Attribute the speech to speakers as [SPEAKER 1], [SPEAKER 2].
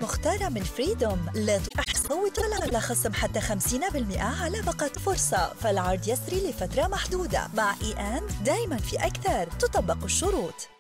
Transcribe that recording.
[SPEAKER 1] المختارة من فريدوم. لا صوت على خصم حتى 50% على باقة فرصة، فالعرض يسري لفترة محدودة. مع دايما في أكثر، تطبق الشروط.